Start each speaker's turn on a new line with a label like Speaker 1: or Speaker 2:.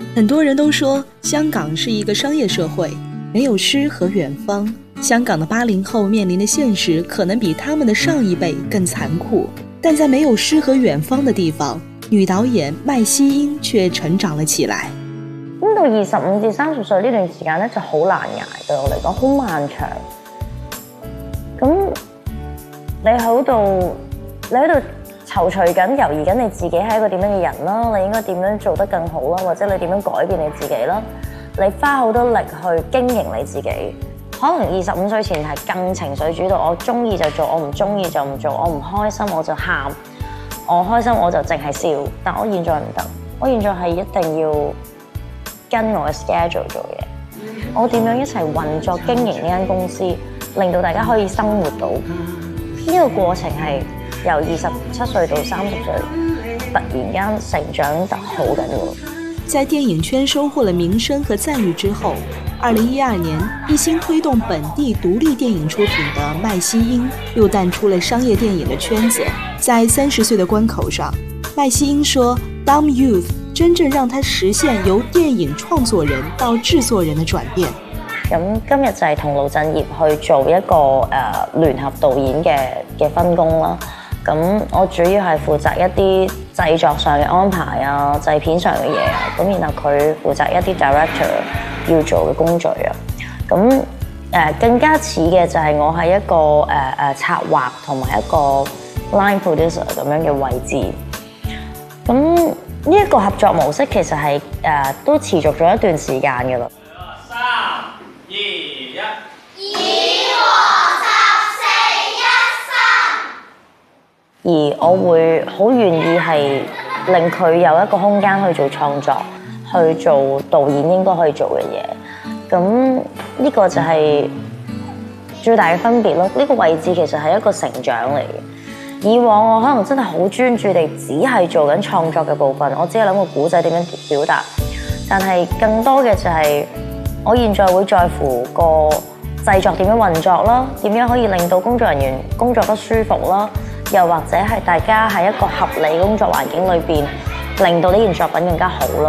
Speaker 1: 很多人都说香港是一个商业社会，没有诗和远方。香港的80后面臨的現實可能比他們的上一輩更殘酷，但在沒有詩和遠方的地方，女導演麥希英卻成長了起來。
Speaker 2: 咁到25至30歲呢段時間咧就好難捱，對我嚟講好漫長。咁你喺度躊躇緊、猶豫緊你自己係一個點樣嘅人啦，你應該點樣做得更好啦，或者你點樣改變你自己啦，你花好多力去經營你自己。可能25歲前係更情緒主導，我中意就做，我唔中意就唔做，我唔開心我就喊，我開心我就淨係笑。但我現在唔得，我現在係一定要跟我嘅 schedule 做嘢。我點樣一齊運作經營呢間公司，令到大家可以生活到呢個過程係由27歲到30歲，突然間成長得好緊要。
Speaker 1: 在電影圈收穫了名聲和讚譽之後，2012年一心推動本地獨立電影出品的麥希英又淡出了商業電影的圈子。在30歲的關口上，麥希英說 Dumb Youth 真正讓他實現由電影創作人到製作人的轉變。
Speaker 2: 咁今日就係同盧振業去做一個聯合導演嘅分工啦。咁我主要係負責一啲製作上嘅安排啊、製片上嘅嘢啊，咁然後佢負責一啲 director 要做嘅工序啊。咁更加似嘅就係我係一個策劃同埋一個 line producer 咁樣嘅位置。咁呢一個合作模式其實係都持續咗一段時間嘅啦。3、2、1。而我會好願意係令佢有一個空間去做創作，去做導演應該可以做嘅嘢。咁呢個就係最大嘅分別咯。呢個位置其實係一個成長嚟嘅。以往我可能真係好專注地只係做緊創作嘅部分，我只係諗個故仔點樣表達。但係更多嘅就係我現在會在乎個製作點樣運作啦，點樣可以令到工作人員工作得舒服啦。又或者係大家喺一個合理工作環境裏邊，令到呢件作品更加好咯。